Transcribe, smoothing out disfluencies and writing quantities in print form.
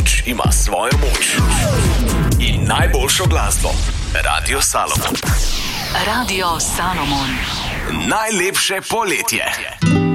noč ima svojo moč. In najboljšo glasbo. Radio Salomon. Radio Salomon. Najlepše poletje.